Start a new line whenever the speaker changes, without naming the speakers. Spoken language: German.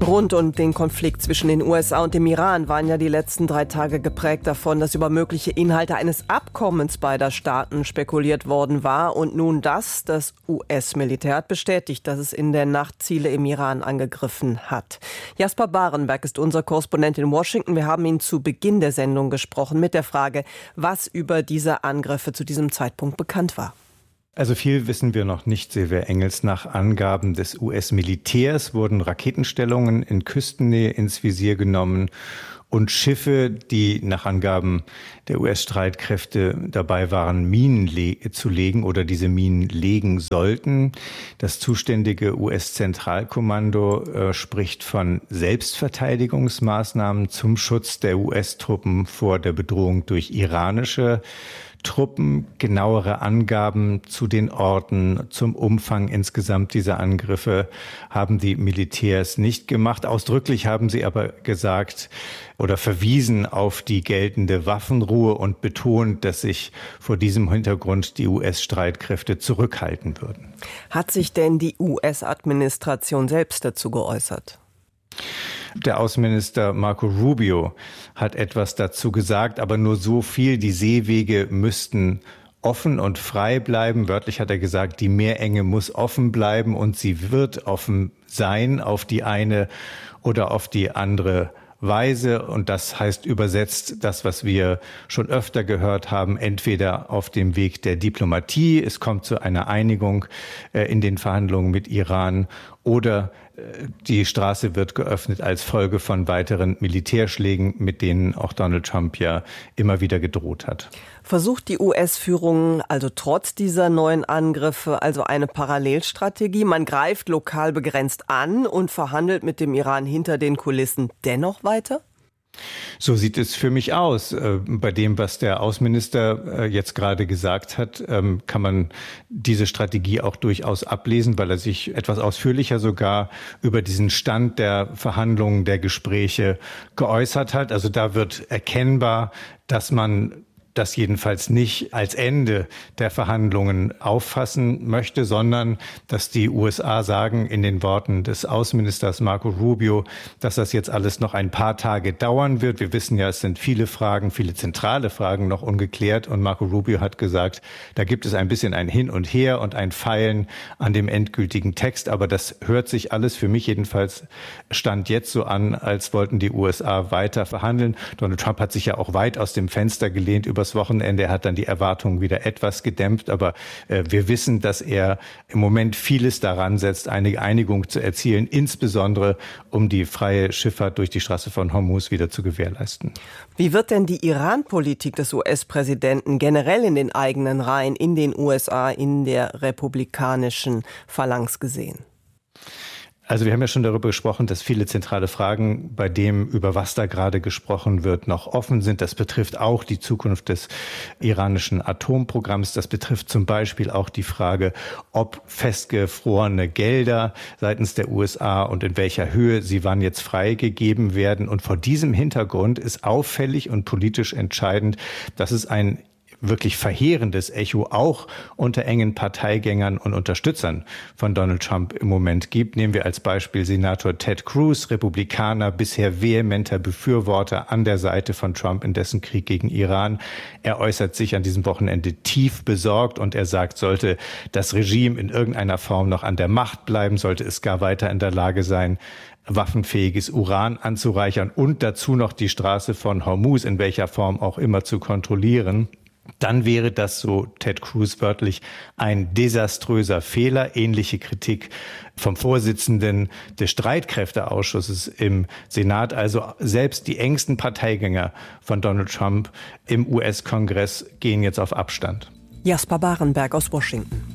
Rund um den Konflikt zwischen den USA und dem Iran waren ja die letzten 3 Tage geprägt davon, dass über mögliche Inhalte eines Abkommens beider Staaten spekuliert worden war. Und nun das US-Militär hat bestätigt, dass es in der Nacht Ziele im Iran angegriffen hat. Jasper Barenberg ist unser Korrespondent in Washington. Wir haben ihn zu Beginn der Sendung gesprochen mit der Frage, was über diese Angriffe zu diesem Zeitpunkt bekannt war.
Also viel wissen wir noch nicht, Silvia Engels. Nach Angaben des US-Militärs wurden Raketenstellungen in Küstennähe ins Visier genommen und Schiffe, die nach Angaben der US-Streitkräfte dabei waren, Minen zu legen oder diese Minen legen sollten. Das zuständige US-Zentralkommando spricht von Selbstverteidigungsmaßnahmen zum Schutz der US-Truppen vor der Bedrohung durch iranische Truppen. Genauere Angaben zu den Orten, zum Umfang insgesamt dieser Angriffe haben die Militärs nicht gemacht. Ausdrücklich haben sie aber gesagt oder verwiesen auf die geltende Waffenruhe und betont, dass sich vor diesem Hintergrund die US-Streitkräfte zurückhalten würden.
Hat sich denn die US-Administration selbst dazu geäußert?
Der Außenminister Marco Rubio hat etwas dazu gesagt, aber nur so viel: Die Seewege müssten offen und frei bleiben. Wörtlich hat er gesagt, die Meerenge muss offen bleiben und sie wird offen sein auf die eine oder auf die andere Weise. Und das heißt übersetzt das, was wir schon öfter gehört haben, entweder auf dem Weg der Diplomatie, es kommt zu einer Einigung in den Verhandlungen mit Iran, oder die Straße wird geöffnet als Folge von weiteren Militärschlägen, mit denen auch Donald Trump ja immer wieder gedroht hat.
Versucht die US-Führung also trotz dieser neuen Angriffe also eine Parallelstrategie? Man greift lokal begrenzt an und verhandelt mit dem Iran hinter den Kulissen dennoch weiter?
So sieht es für mich aus. Bei dem, was der Außenminister jetzt gerade gesagt hat, kann man diese Strategie auch durchaus ablesen, weil er sich etwas ausführlicher sogar über diesen Stand der Verhandlungen, der Gespräche geäußert hat. Also da wird erkennbar, dass man das jedenfalls nicht als Ende der Verhandlungen auffassen möchte, sondern dass die USA sagen in den Worten des Außenministers Marco Rubio, dass das jetzt alles noch ein paar Tage dauern wird. Wir wissen ja, es sind viele Fragen, viele zentrale Fragen noch ungeklärt. Und Marco Rubio hat gesagt, da gibt es ein bisschen ein Hin und Her und ein Feilen an dem endgültigen Text. Aber das hört sich alles für mich jedenfalls Stand jetzt so an, als wollten die USA weiter verhandeln. Donald Trump hat sich ja auch weit aus dem Fenster gelehnt übers Wochenende. Er hat dann die Erwartungen wieder etwas gedämpft. Aber wir wissen, dass er im Moment vieles daran setzt, eine Einigung zu erzielen, insbesondere um die freie Schifffahrt durch die Straße von Hormuz wieder zu gewährleisten.
Wie wird denn die Iran-Politik des US-Präsidenten generell in den eigenen Reihen, in den USA, in der republikanischen Phalanx gesehen?
Also wir haben ja schon darüber gesprochen, dass viele zentrale Fragen bei dem, über was da gerade gesprochen wird, noch offen sind. Das betrifft auch die Zukunft des iranischen Atomprogramms. Das betrifft zum Beispiel auch die Frage, ob festgefrorene Gelder seitens der USA und in welcher Höhe sie wann jetzt freigegeben werden. Und vor diesem Hintergrund ist auffällig und politisch entscheidend, dass es ein wirklich verheerendes Echo auch unter engen Parteigängern und Unterstützern von Donald Trump im Moment gibt. Nehmen wir als Beispiel Senator Ted Cruz, Republikaner, bisher vehementer Befürworter an der Seite von Trump in dessen Krieg gegen Iran. Er äußert sich an diesem Wochenende tief besorgt und er sagt, sollte das Regime in irgendeiner Form noch an der Macht bleiben, sollte es gar weiter in der Lage sein, waffenfähiges Uran anzureichern und dazu noch die Straße von Hormuz in welcher Form auch immer zu kontrollieren, dann wäre das, so Ted Cruz wörtlich, ein desaströser Fehler. Ähnliche Kritik vom Vorsitzenden des Streitkräfteausschusses im Senat. Also selbst die engsten Parteigänger von Donald Trump im US-Kongress gehen jetzt auf Abstand.
Jasper Barenberg aus Washington.